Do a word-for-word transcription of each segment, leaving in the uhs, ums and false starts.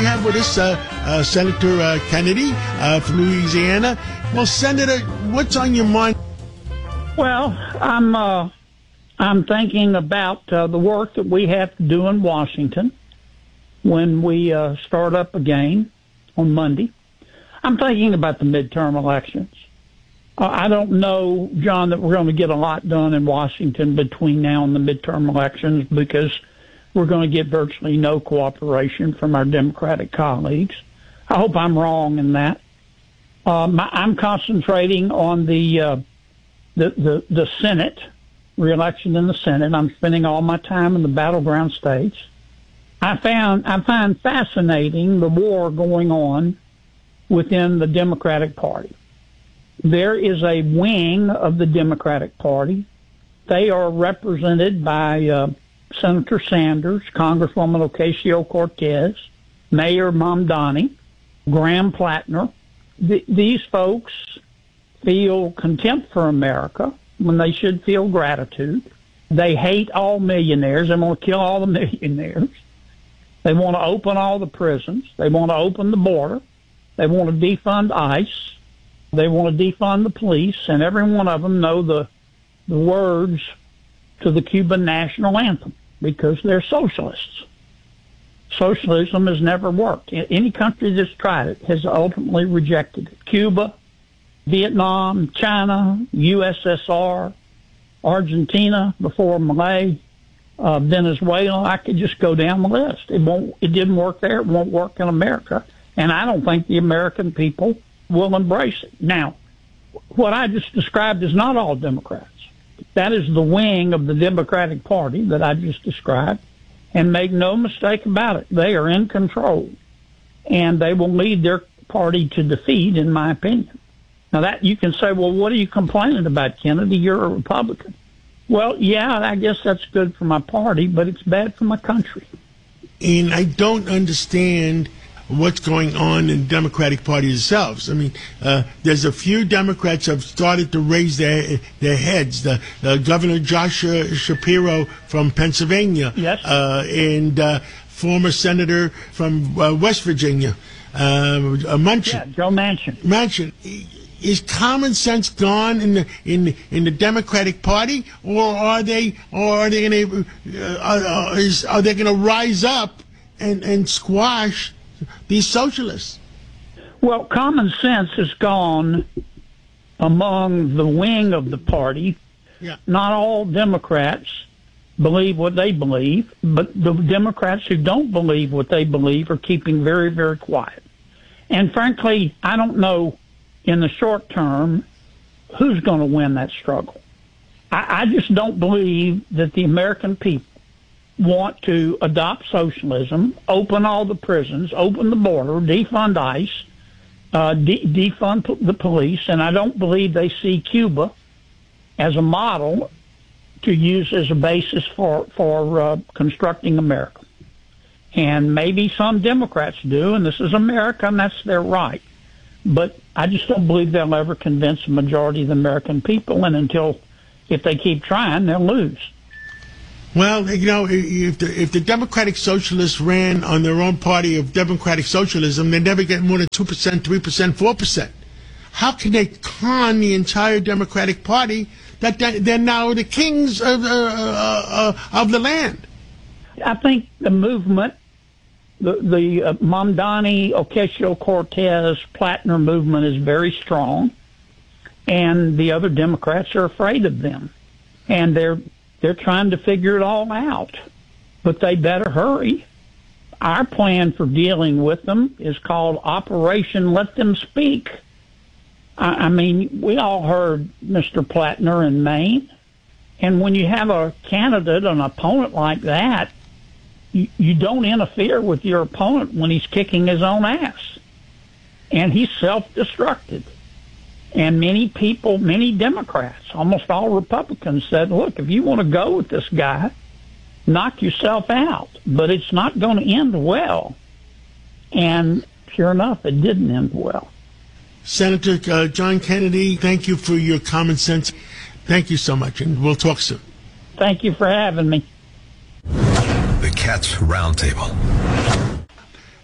have with us uh, uh, Senator uh, Kennedy uh, from Louisiana. Well, Senator, what's on your mind? Well, I'm uh, I'm thinking about uh, the work that we have to do in Washington when we uh, start up again on Monday. I'm thinking about the midterm elections. Uh, I don't know, John, that we're going to get a lot done in Washington between now and the midterm elections because we're going to get virtually no cooperation from our Democratic colleagues. I hope I'm wrong in that. Um, I'm concentrating on the, uh, the the the Senate, re-election in the Senate. I'm spending all my time in the battleground states. I found I find fascinating the war going on within the Democratic Party. There is a wing of the Democratic Party. They are represented by uh, Senator Sanders, Congresswoman Ocasio-Cortez, Mayor Mamdani, Graham Plattner. Th- these folks feel contempt for America when they should feel gratitude. They hate all millionaires. They want to kill all the millionaires. They want to open all the prisons. They want to open the border. They want to defund ICE. They want to defund the police. And every one of them know the, the words to the Cuban national anthem because they're socialists. Socialism has never worked. Any country that's tried it has ultimately rejected it. Cuba, Vietnam, China, U S S R, Argentina, before Malay, uh, Venezuela. I could just go down the list. It won't. It didn't work there. It won't work in America. And I don't think the American people will embrace it. Now, what I just described is not all Democrats. That is the wing of the Democratic Party that I just described. And make no mistake about it, they are in control. And they will lead their party to defeat, in my opinion. Now, that you can say, well, what are you complaining about, Kennedy? You're a Republican. Well, yeah, I guess that's good for my party, but it's bad for my country. And I don't understand what's going on in the Democratic Party themselves. I mean, uh, there's a few Democrats have started to raise their their heads. The, uh, Governor Josh Shapiro from Pennsylvania, yes, uh, and uh, former senator from uh, West Virginia, uh, Manchin. Yeah, Joe Manchin. Manchin. Is common sense gone in the in the, in the Democratic Party, or are they or are they going to uh, are, is, are they going to rise up and and squash these socialists? Well, common sense has gone among the wing of the party. Yeah. Not all Democrats believe what they believe, but the Democrats who don't believe what they believe are keeping very, very quiet. And frankly, I don't know in the short term who's going to win that struggle. I, I just don't believe that the American people want to adopt socialism, open all the prisons, open the border, defund ICE, uh, de- defund p- the police, and I don't believe they see Cuba as a model to use as a basis for, for uh, constructing America. And maybe some Democrats do, and this is America, and that's their right. But I just don't believe they'll ever convince the majority of the American people, and until, if they keep trying, they'll lose. Well, you know, if the, if the Democratic Socialists ran on their own party of Democratic Socialism, they'd never get more than two percent, three percent, four percent. How can they con the entire Democratic Party that they're now the kings of, uh, uh, uh, of the land? I think the movement, the, the uh, Mamdani, Ocasio-Cortez, Plattner movement is very strong, and the other Democrats are afraid of them. And they're They're trying to figure it all out, but they better hurry. Our plan for dealing with them is called Operation Let Them Speak. I, I mean, we all heard Mister Plattner in Maine, and when you have a candidate, an opponent like that, you, you don't interfere with your opponent when he's kicking his own ass, and he's self-destructed. And many people, many Democrats, almost all Republicans said, look, if you want to go with this guy, knock yourself out. But it's not going to end well. And sure enough, it didn't end well. Senator uh, John Kennedy, thank you for your common sense. Thank you so much, and we'll talk soon. Thank you for having me. The Cats Roundtable.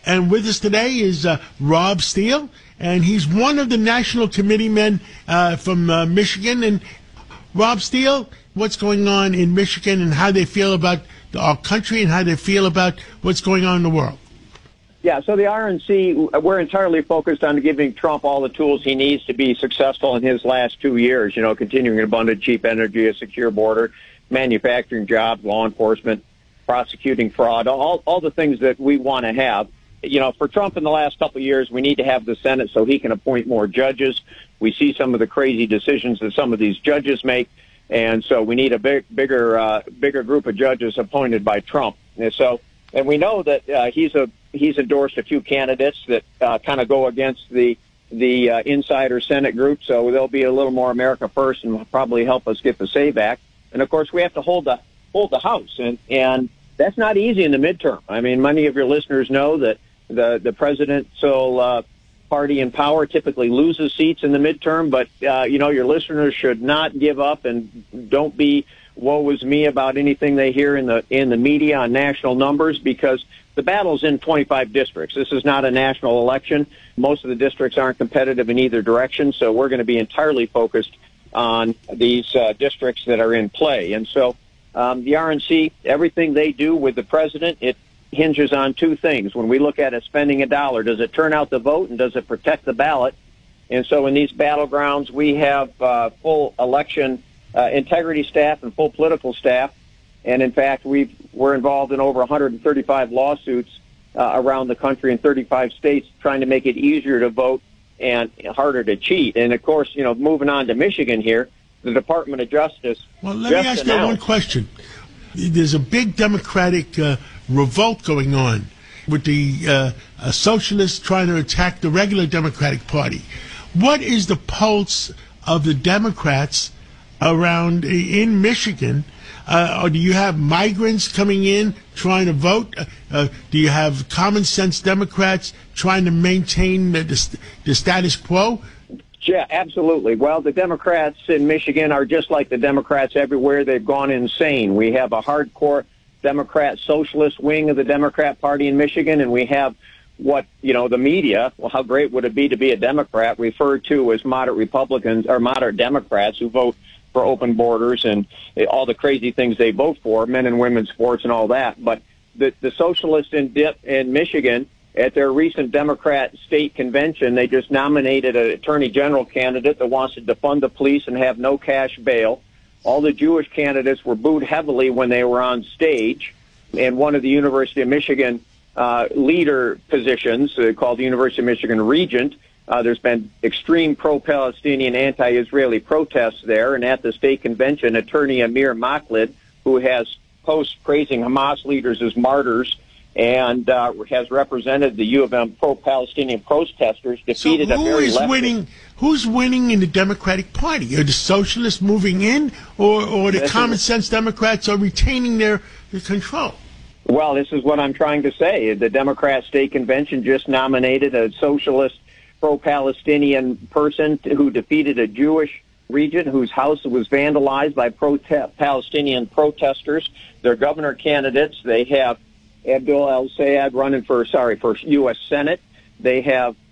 And with us today is uh, Rob Steele, and he's one of the national committeemen uh, from uh, Michigan. And Rob Steele, what's going on in Michigan and how they feel about our country and how they feel about what's going on in the world? Yeah, so the R N C, we're entirely focused on giving Trump all the tools he needs to be successful in his last two years, you know, continuing abundant, cheap energy, a secure border, manufacturing jobs, law enforcement, prosecuting fraud, all, all the things that we want to have. You know, for Trump in the last couple of years, we need to have the Senate so he can appoint more judges. We see some of the crazy decisions that some of these judges make, and so we need a big, bigger, uh, bigger group of judges appointed by Trump. And so, and we know that uh, he's a he's endorsed a few candidates that uh, kind of go against the the uh, insider Senate group. So they'll be a little more America first and probably help us get the SAVE Act. And of course, we have to hold the hold the House, and and that's not easy in the midterm. I mean, many of your listeners know that the the presidential uh, party in power typically loses seats in the midterm, but uh, you know, your listeners should not give up and don't be woe is me about anything they hear in the in the media on national numbers, because the battle's in twenty-five districts. This is not a national election. Most of the districts aren't competitive in either direction, so we're going to be entirely focused on these uh, districts that are in play. And so um, the R N C, everything they do with the president, it hinges on two things. When we look at it, spending a dollar, does it turn out the vote and does it protect the ballot? And so in these battlegrounds, we have uh, full election uh, integrity staff and full political staff. And in fact, we've, we're involved in over one hundred thirty-five lawsuits uh, around the country in thirty-five states trying to make it easier to vote and harder to cheat. And of course, you know, moving on to Michigan here, the Department of Justice. Well, let me ask you one question. There's a big Democratic uh, revolt going on with the uh, uh, socialists trying to attack the regular Democratic Party. What is the pulse of the Democrats around in Michigan? Uh, or do you have migrants coming in trying to vote? Uh, uh, do you have common sense Democrats trying to maintain the, the, the status quo? Yeah, absolutely. Well, the Democrats in Michigan are just like the Democrats everywhere. They've gone insane. We have a hardcore Democrat socialist wing of the Democrat Party in Michigan, and we have what, you know, the media, well, how great would it be to be a Democrat, referred to as moderate Republicans or moderate Democrats who vote for open borders and all the crazy things they vote for, men and women's sports and all that. But the, the socialists in, in Michigan, at their recent Democrat state convention, they just nominated an attorney general candidate that wants to defund the police and have no cash bail. All the Jewish candidates were booed heavily when they were on stage. And one of the University of Michigan uh, leader positions, uh, called the University of Michigan Regent, Uh, there's been extreme pro-Palestinian, anti-Israeli protests there. And at the state convention, attorney Amir Maklid, who has posts praising Hamas leaders as martyrs and uh, has represented the U of M pro-Palestinian protesters, defeated so a very is leftist. winning? Who's winning in the Democratic Party? Are the socialists moving in, or, or the This common is, sense Democrats are retaining their, their control? Well, this is what I'm trying to say. The Democrat state convention just nominated a socialist pro-Palestinian person who defeated a Jewish regent whose house was vandalized by pro-Palestinian protesters. Their governor candidates, they have Abdul El-Sayed running for, sorry, for U S Senate. They have